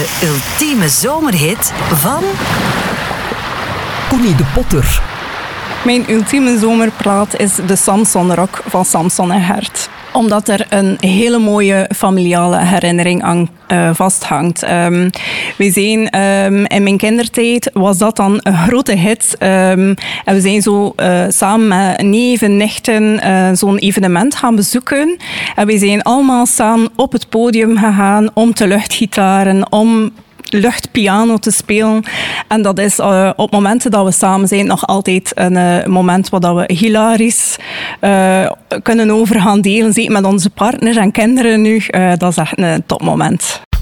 De ultieme zomerhit van Connie de Potter. Mijn ultieme zomerplaat is de Samson Rock van Samson en Gert. Omdat er een hele mooie familiale herinnering aan vasthangt. We zijn in mijn kindertijd was dat dan een grote hit. En we zijn zo samen met neven, nichten zo'n evenement gaan bezoeken. En we zijn allemaal samen op het podium gegaan om te luchtgitaren, om luchtpiano te spelen. En dat is op momenten dat we samen zijn nog altijd een moment waar we hilarisch kunnen over gaan delen. Zeker met onze partners en kinderen nu. Dat is echt een topmoment.